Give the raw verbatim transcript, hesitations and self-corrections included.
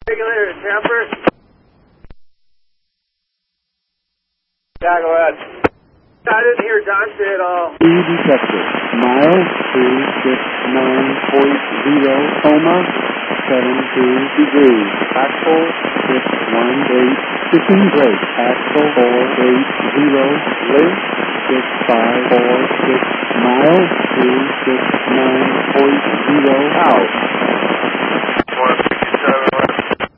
Regulator temper. Yeah, go ahead. I didn't hear Dante at all. Speed detected. Miles two six nine point zero, coma seven two degrees. Axle six one eight, sticking brake. Axle four eight zero, lift six five four six, miles two six nine point zero, out.